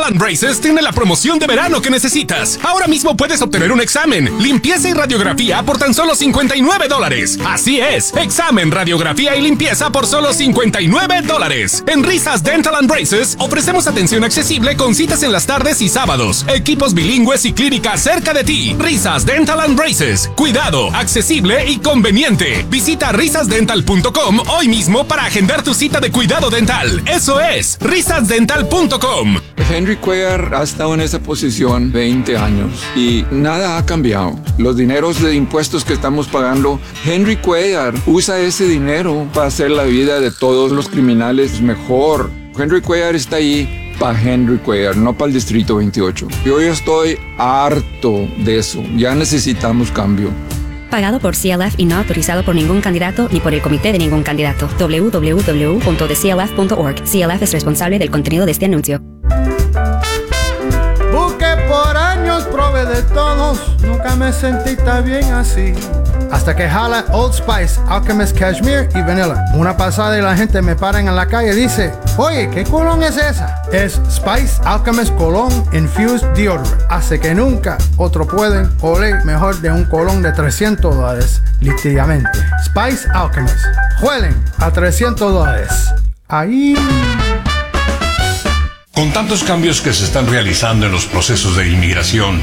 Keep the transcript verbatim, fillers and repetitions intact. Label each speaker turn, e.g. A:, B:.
A: and Braces tiene la promoción de verano que necesitas. Ahora mismo puedes obtener un examen, limpieza y radiografía por tan solo cincuenta y nueve dólares. Así es, examen, radiografía y limpieza por solo cincuenta y nueve dólares. En Risas Dental and Braces ofrecemos atención accesible con citas en las tardes y sábados, equipos bilingües y clínica cerca de ti. Risas Dental and Braces, cuidado, accesible y conveniente. Visita risas dental punto com hoy mismo para agendar tu cita de cuidado dental. Eso es, risas dental punto com.
B: Henry Cuellar ha estado en esa posición veinte años y nada ha cambiado. Los dineros de impuestos que estamos pagando, Henry Cuellar usa ese dinero para hacer la vida de todos los criminales mejor. Henry Cuellar está ahí para Henry Cuellar, no para el Distrito veintiocho. Yo ya estoy harto de eso. Ya necesitamos cambio.
C: Pagado por C L F y no autorizado por ningún candidato ni por el comité de ningún candidato. doble u doble u doble u punto the c l f punto org. C L F es responsable del contenido de este anuncio.
D: Busqué por años, probé de todos, nunca me sentí tan bien así. Hasta que jala Old Spice, Alchemist Cashmere y Vanilla. Una pasada y la gente me para en la calle y dice, oye, ¿qué colón es esa? Es Spice Alchemist Cologne Infused Deodorant. Hace que nunca otro pueden oler mejor de un colón de trescientos dólares, literalmente. Spice Alchemist. Huelen a trescientos dólares. Ahí...
E: Con tantos cambios que se están realizando en los procesos de inmigración,